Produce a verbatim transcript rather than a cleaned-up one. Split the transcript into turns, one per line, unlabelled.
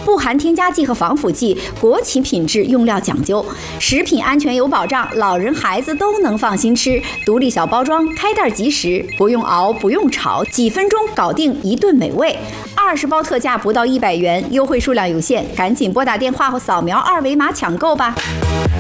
不含添加剂和防腐剂，国企品质，用料讲究，食品安全有保障，老人孩子都能放心吃。独立小包装，开袋即食，不用熬，不用炒，几分钟搞定一顿美味。二十包特价不到一百元，优惠数量有限，赶紧拨打电话或扫描二维码抢购吧。